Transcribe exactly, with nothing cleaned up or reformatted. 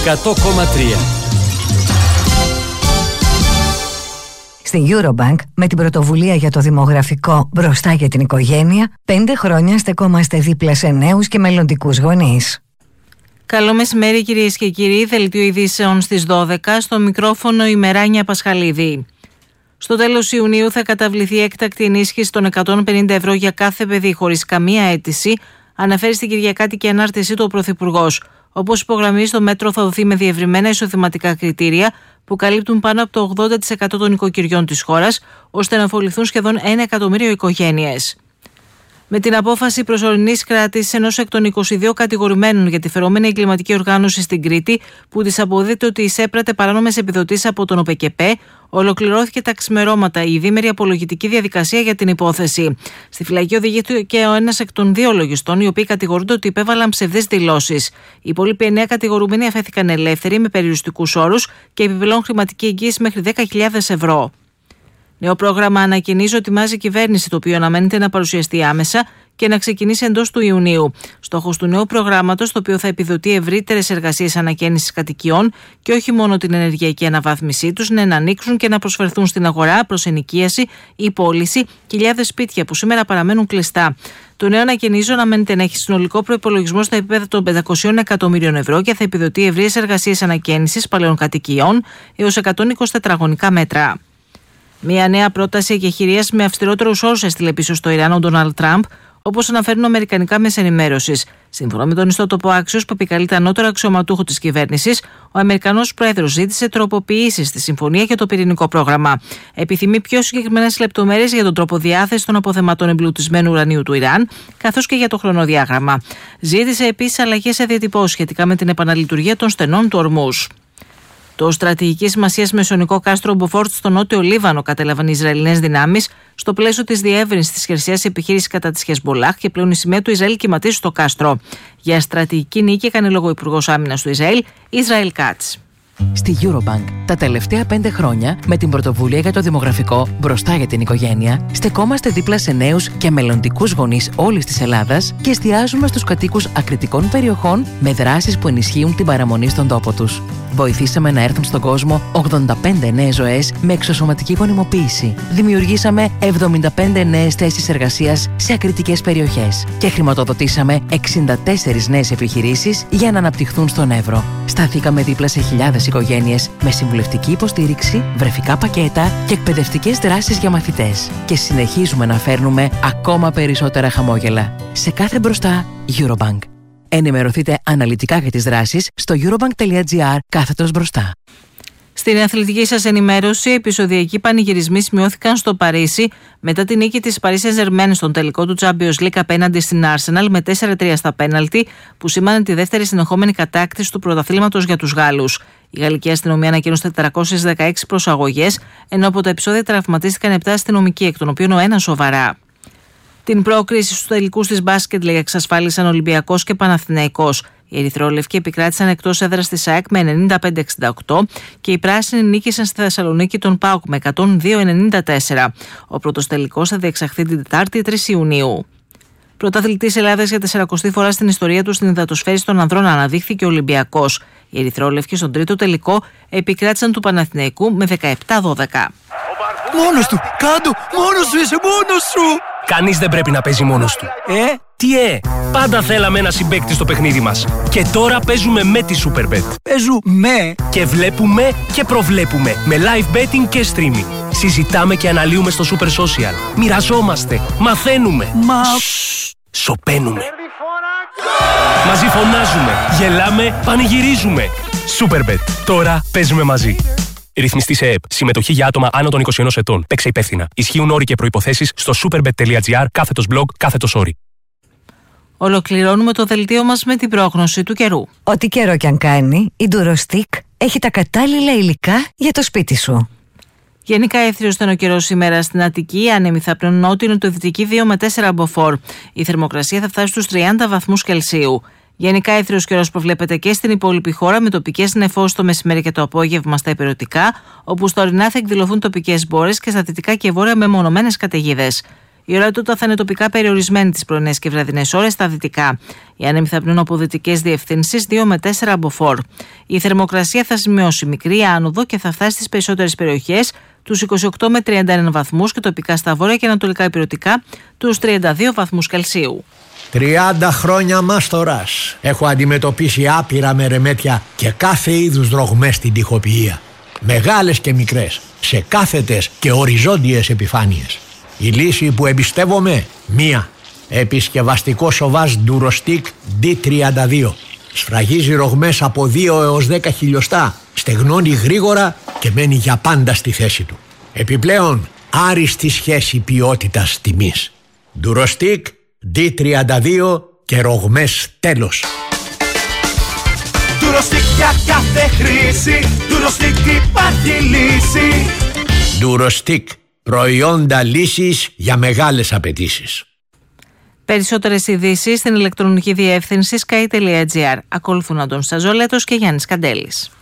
εκατό κόμμα τρία. Στην Eurobank, με την πρωτοβουλία για το δημογραφικό μπροστά για την οικογένεια, πέντε χρόνια στεκόμαστε δίπλα σε νέους και μελλοντικούς γονείς. Καλό μεσημέρι κυρίες και κύριοι, δελτίο ειδήσεων στις δώδεκα, στο μικρόφωνο η Μεράνια Πασχαλίδη. Στο τέλος Ιουνίου θα καταβληθεί έκτακτη ενίσχυση των εκατόν πενήντα ευρώ για κάθε παιδί χωρίς καμία αίτηση, αναφέρει στην Κυριακάτικη ανάρτησή του ο Πρωθυπουργός. Όπως υπογραμμίζει, το μέτρο θα δοθεί με διευρυμένα εισοδηματικά κριτήρια που καλύπτουν πάνω από το ογδόντα τοις εκατό των οικοκυριών της χώρας, ώστε να ωφεληθούν σχεδόν ένα εκατομμύριο οικογένειες. Με την απόφαση προσωρινής κράτησης ενός εκ των είκοσι δύο κατηγορουμένων για τη φερόμενη εγκληματική οργάνωση στην Κρήτη, που της αποδίδεται ότι εισέπρατε παράνομες επιδοτήσεις από τον ΟΠΕΚΕΠΕ, ολοκληρώθηκε τα ξημερώματα η δίμερη απολογητική διαδικασία για την υπόθεση. Στη φυλακή οδηγήθηκε ο ένας εκ των δύο λογιστών, οι οποίοι κατηγορούνται ότι υπέβαλαν ψευδείς δηλώσεις. Οι υπόλοιποι εννέα κατηγορούμενοι αφέθηκαν ελεύθεροι με περιοριστικούς όρους και επιπλέον χρηματική εγγύηση μέχρι δέκα χιλιάδες ευρώ. Νέο πρόγραμμα ανακοινίζει ότι ετοιμάζει η κυβέρνηση, το οποίο αναμένεται να παρουσιαστεί άμεσα και να ξεκινήσει εντός του Ιουνίου. Στόχος του νέου προγράμματος, το οποίο θα επιδοτεί ευρύτερες εργασίες ανακαίνησης κατοικιών και όχι μόνο την ενεργειακή αναβάθμισή τους, είναι να ανοίξουν και να προσφερθούν στην αγορά προς ενοικίαση ή πώληση χιλιάδες σπίτια που σήμερα παραμένουν κλειστά. Το νέο ανακαινίζω αναμένεται να έχει συνολικό προϋπολογισμό στα επίπεδα των πεντακόσια εκατομμύριων ευρώ και θα επιδοτεί ευρείες εργασίες ανακαίνησης παλαιών κατοικιών έως εκατόν είκοσι τετραγωνικά μέτρα. Μια νέα πρόταση εκεχηρίας με αυστηρότερους όρους έστειλε πίσω στο Ιράν ο Ντόναλντ Τραμπ, όπως αναφέρουν αμερικανικά μέσα ενημέρωσης. Σύμφωνα με τον ιστότοπο Axios, που επικαλείται ανώτερο αξιωματούχο της κυβέρνησης, ο Αμερικανός πρόεδρος ζήτησε τροποποιήσεις στη συμφωνία για το πυρηνικό πρόγραμμα. Επιθυμεί πιο συγκεκριμένες λεπτομέρειες για τον τρόπο διάθεσης των αποθεματών εμπλουτισμένου ουρανίου του Ιράν, καθώς και για το χρονοδιάγραμμα. Ζήτησε επίσης αλλαγές σε διατυπώσεις σχετικά με την επαναλειτουργία των στενών του Ορμούζ. Το στρατηγική σημασία μεσονικό κάστρο Μποφόρτ στο νότιο Λίβανο κατέλαβαν οι Ισραηλινές δυνάμεις στο πλαίσιο της διεύρυνσης της χερσαίας επιχείρησης κατά της Χεσμολάχ και πλέον η σημαία του Ισραήλ κυματίζει στο κάστρο. Για στρατηγική νίκη έκανε λόγο ο Υπουργός Άμυνας του Ισραήλ, Ισραήλ Κάτς. Στη Eurobank, τα τελευταία πέντε χρόνια, με την πρωτοβουλία για το δημογραφικό μπροστά για την οικογένεια, στεκόμαστε δίπλα σε νέους και μελλοντικούς γονείς όλης της Ελλάδας και εστιάζουμε στους κατοίκους ακριτικών περιοχών με δράσεις που ενισχύουν την παραμονή στον τόπο τους. Βοηθήσαμε να έρθουν στον κόσμο ογδόντα πέντε νέες ζωές με εξωσωματική γονιμοποίηση. Δημιουργήσαμε εβδομήντα πέντε νέες θέσεις εργασίας σε ακριτικές περιοχές και χρηματοδοτήσαμε εξήντα τέσσερις νέες επιχειρήσεις για να αναπτυχθούν στον Εύρο. Σταθήκαμε δίπλα σε χιλιάδες οικογένειες με συμβουλευτική υποστήριξη, βρεφικά πακέτα και εκπαιδευτικές δράσεις για μαθητές. Και συνεχίζουμε να φέρνουμε ακόμα περισσότερα χαμόγελα. Σε κάθε μπροστά, Eurobank. Ενημερωθείτε αναλυτικά για τις δράσεις στο eurobank.gr κάθετος μπροστά. Στην αθλητική σας ενημέρωση, επεισοδιακοί πανηγυρισμοί σημειώθηκαν στο Παρίσι μετά την νίκη της Paris Saint-Germain στον τελικό του Champions League απέναντι στην Arsenal με τέσσερα τρία στα πέναλτι, που σήμανε τη δεύτερη συνεχόμενη κατάκτηση του πρωταθλήματος για τους Γάλλους. Η γαλλική αστυνομία ανακοίνωσε τετρακόσιες δεκαέξι προσαγωγές, ενώ από τα επεισόδια τραυματίστηκαν επτά αστυνομικοί, εκ των οποίων ο ένας σοβαρά. Την πρόκριση στους τελικούς της Basket League εξασφάλισαν Ολυμπιακός και Παναθηναϊκός. Οι ερυθρόλευκοι επικράτησαν εκτός έδρας της ΑΕΚ με ενενήντα πέντε εξήντα οκτώ και οι πράσινοι νίκησαν στη Θεσσαλονίκη τον ΠΑΟΚ με εκατόν δύο ενενήντα τέσσερα. Ο πρώτος τελικός θα διεξαχθεί την Τετάρτη τρεις Ιουνίου. Πρωταθλητής Ελλάδας για τεσσαρακοστή φορά στην ιστορία του στην υδατοσφαίριση των ανδρών αναδείχθηκε ο Ολυμπιακός. Οι ερυθρόλευκοι στον τρίτο τελικό επικράτησαν του Παναθηναϊκού με δεκαεπτά δώδεκα. Μόνος του! Κάντο! Μόνος σου είσαι! Μόνος σου! Κανείς δεν πρέπει να παίζει μόνος του. Ε? Τι ε! Πάντα θέλαμε ένα συμπαίκτη στο παιχνίδι μας. Και τώρα παίζουμε με τη Superbet. Παίζουμε! Και βλέπουμε και προβλέπουμε με live betting και streaming. Συζητάμε και αναλύουμε στο Super Social. Μοιραζόμαστε. Μαθαίνουμε. Μα... Σοπαίνουμε. Μαζί φωνάζουμε. Γελάμε. Πανηγυρίζουμε. Superbet. Τώρα παίζουμε μαζί. Ρυθμιστή σε ΕΕΠ. Συμμετοχή για άτομα άνω των είκοσι ένα ετών. Παίξε υπεύθυνα. Ισχύουν όροι και προϋποθέσεις στο superbet.gr κάθετος blog κάθετος όροι. Ολοκληρώνουμε το δελτίο μας με την πρόγνωση του καιρού. Ό,τι καιρό κι αν κάνει, η Durostick έχει τα κατάλληλα υλικά για το σπίτι σου. Γενικά εύθριος ήταν ο καιρός σήμερα στην Αττική, άνεμη θα πνέουν νότιο-νοτιοδυτική δύο με τέσσερα μποφόρ. Η θερμοκρασία θα φτάσει στους τριάντα βαθμούς Κελσίου. Γενικά εύθριος καιρός προβλέπεται και στην υπόλοιπη χώρα, με τοπικές νεφώσεις το μεσημέρι και το απόγευμα στα ηπειρωτικά, όπου στα ορεινά θα εκδηλωθούν τοπικές μπόρες και στα δυτικά και βόρεια μεμονωμένες καταιγίδες. Η ορατότητα θα είναι τοπικά περιορισμένη τις πρωινές και βραδινές ώρες στα δυτικά. Οι άνεμοι θα πνέουν από δυτικές διευθύνσεις δύο με τέσσερα μποφόρ. Η θερμοκρασία θα σημειώσει μικρή άνοδο και θα φτάσει στις περισσότερες περιοχές τους είκοσι οκτώ με τριάντα ένα βαθμούς και τοπικά στα βόρεια και ανατολικά υπηρετικά τους τριάντα δύο βαθμούς Κελσίου. τριάντα χρόνια μάστορας. Έχω αντιμετωπίσει άπειρα μερεμέτια και κάθε είδους δρογμές στην τοιχοποιία. Μεγάλες και μικρές, σε κάθετες και οριζόντιες επιφάνειες. Η λύση που εμπιστεύομαι, μία. Επισκευαστικό σοβάζ Durostic ντι τριάντα δύο. Σφραγίζει ρογμές από δύο έως δέκα χιλιοστά, στεγνώνει γρήγορα και μένει για πάντα στη θέση του. Επιπλέον, άριστη σχέση ποιότητας τιμής. Durostic ντι τριάντα δύο και ρογμές τέλος. Durostic για κάθε χρήση, Durostic υπάρχει λύση. Durostic, προϊόντα λύσης για μεγάλες απαιτήσεις. Περισσότερες ειδήσεις στην ηλεκτρονική διεύθυνση sky τελεία gr. Ακολουθούν Αντών Σαζόλετος και Γιάννης Καντέλης.